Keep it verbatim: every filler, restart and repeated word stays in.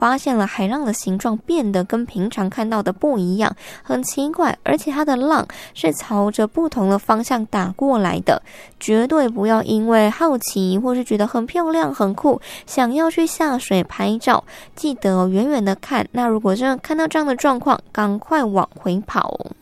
发现了海浪的形状变得跟平常看到的不一样，很奇怪，而且它的浪是朝着不同的方向打过来的。绝对不要因为好奇或是觉得很漂亮很酷，想要去下水拍照，记得远远的看，那如果真的看到这样的状况，赶快往回跑。